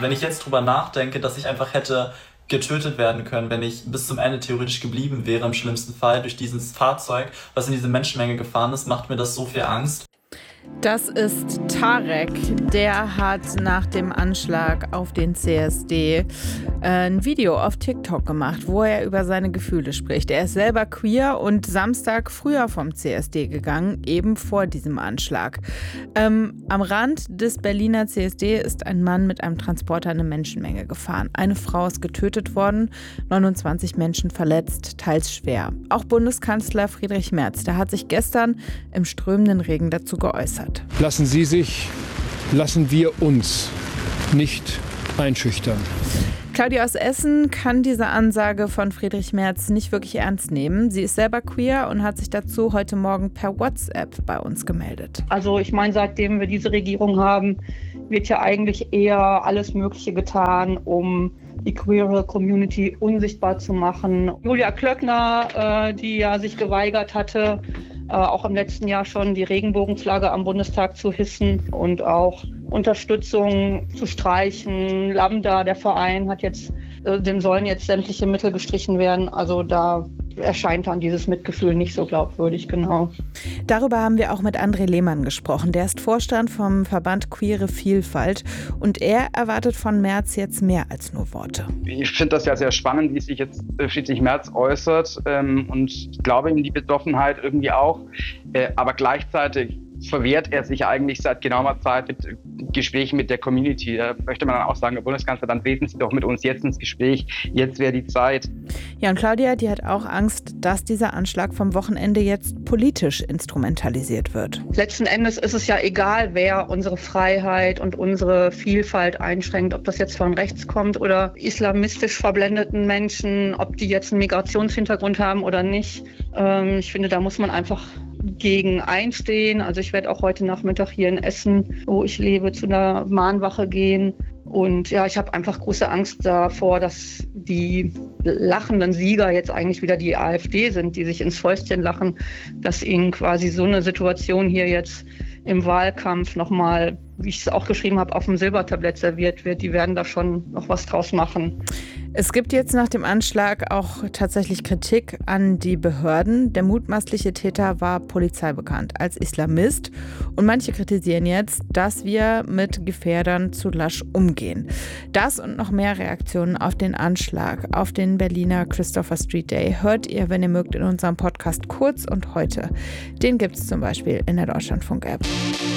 Wenn ich jetzt drüber nachdenke, dass ich einfach hätte getötet werden können, wenn ich bis zum Ende theoretisch geblieben wäre, im schlimmsten Fall, durch dieses Fahrzeug, was in diese Menschenmenge gefahren ist, macht mir das so viel Angst. Das ist Tarek. Der hat nach dem Anschlag auf den CSD ein Video auf TikTok gemacht, wo er über seine Gefühle spricht. Er ist selber queer und Samstag früher vom CSD gegangen, eben vor diesem Anschlag. Am Rand des Berliner CSD ist ein Mann mit einem Transporter eine Menschenmenge gefahren. Eine Frau ist getötet worden, 29 Menschen verletzt, teils schwer. Auch Bundeskanzler Friedrich Merz, der hat sich gestern im strömenden Regen dazu geäußert. Lassen wir uns nicht einschüchtern. Claudia aus Essen kann diese Ansage von Friedrich Merz nicht wirklich ernst nehmen. Sie ist selber queer und hat sich dazu heute Morgen per WhatsApp bei uns gemeldet. Also ich meine, seitdem wir diese Regierung haben, wird ja eigentlich eher alles Mögliche getan, um die queere Community unsichtbar zu machen. Julia Klöckner, die ja sich geweigert hatte, auch im letzten Jahr schon die Regenbogenflagge am Bundestag zu hissen und auch Unterstützung zu streichen. Lambda, der Verein, hat jetzt, dem sollen jetzt sämtliche Mittel gestrichen werden. Also da erscheint dann dieses Mitgefühl nicht so glaubwürdig, genau. Darüber haben wir auch mit André Lehmann gesprochen. Der ist Vorstand vom Verband Queere Vielfalt und er erwartet von Merz jetzt mehr als nur Worte. Ich finde das ja sehr spannend, wie sich jetzt Friedrich Merz äußert und ich glaube ihm die Betroffenheit irgendwie auch, aber gleichzeitig verwehrt er sich eigentlich seit geraumer Zeit mit Gesprächen mit der Community. Da möchte man dann auch sagen, Herr Bundeskanzler, dann treten Sie doch mit uns jetzt ins Gespräch. Jetzt wäre die Zeit. Ja, und Claudia, die hat auch Angst, dass dieser Anschlag vom Wochenende jetzt politisch instrumentalisiert wird. Letzten Endes ist es ja egal, wer unsere Freiheit und unsere Vielfalt einschränkt, ob das jetzt von rechts kommt oder islamistisch verblendeten Menschen, ob die jetzt einen Migrationshintergrund haben oder nicht. Ich finde, da muss man einfach gegen einstehen. Also ich werde auch heute Nachmittag hier in Essen, wo ich lebe, zu einer Mahnwache gehen. Und ja, ich habe einfach große Angst davor, dass die lachenden Sieger jetzt eigentlich wieder die AfD sind, die sich ins Fäustchen lachen, dass ihnen quasi so eine Situation hier jetzt im Wahlkampf nochmal, wie ich es auch geschrieben habe, auf dem Silbertablett serviert wird. Die werden da schon noch was draus machen. Es gibt jetzt nach dem Anschlag auch tatsächlich Kritik an die Behörden. Der mutmaßliche Täter war polizeibekannt als Islamist. Und manche kritisieren jetzt, dass wir mit Gefährdern zu lasch umgehen. Das und noch mehr Reaktionen auf den Anschlag auf den Berliner Christopher Street Day hört ihr, wenn ihr mögt, in unserem Podcast Kurz und Heute. Den gibt es zum Beispiel in der Deutschlandfunk-App.